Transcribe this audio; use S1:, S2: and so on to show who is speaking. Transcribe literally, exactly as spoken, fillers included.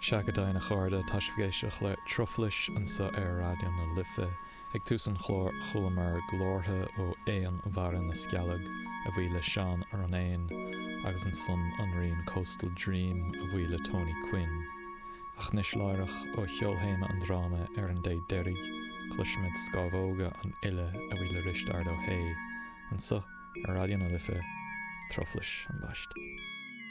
S1: Seagadá na cháda taisfgéiseach le troflis an sa ar radio na lifa, ag tús an chlór chulamar glórtha ó éan bharan na scealag a bhí le Sean ar an éin, agus an son an rion Coastal Dream a bhí le Tony Quinn. Ach nis láireach ó cheolhéime an dráma ar an dé derig, cluisiid scábhóga an ile a bhí le rist ard ó hé, an sa ar radio na lifa, troflis an baist.